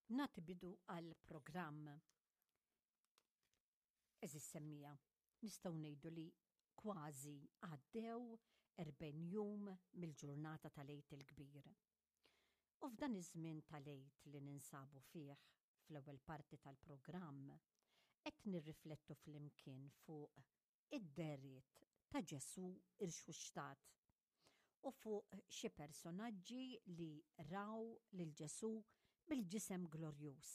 Nagħti bidu għal-programm. Eżis semmija, nistgħu ngħidu li kważi għaddew 40 jum mill-ġurnata tal-Għid il-Kbir. U f'dan iż-żmien tal-Għid li ninsabu fih fl-ewwel parti tal-programm, qed nirriflettu flimkien fuq id-deriet ta' Ġesu irxuxtat u fuq xi personaġġi li raw lil Ġesu bil-ġisem glorjuż.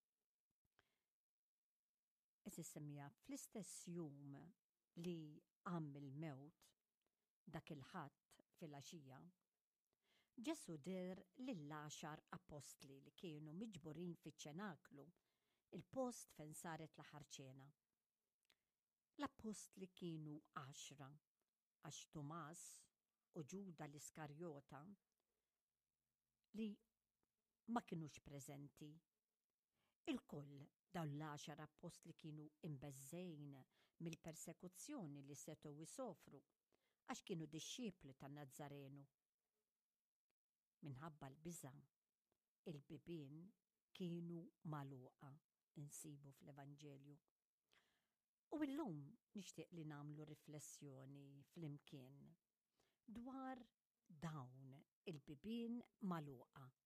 Eżis semmija fl-istess jum li għam il-mewt dak il-ħadd fil-għaxija, Ġesu der lill-10 apostli li kienu miġburin fiċ-ċenaklu, il-post fejn saret l-aħħar ċena. L-apostli kienu 10 għax Tumas u Ġuda l-Iskarjota li ma kinux preżenti. Il-koll dawn l-10 apostli kienu imbeżżejn mill-persekuzzjoni li setgħu isofru għax kienu dixxiepli tan-Nażarenu. Minħabba l-biża' il-bibien kienu magħluqa insibu fl-Evanġelju. U illum nixtieq li nagħmlu riflessjoni flimkien dwar dawn il-bibien magħluqa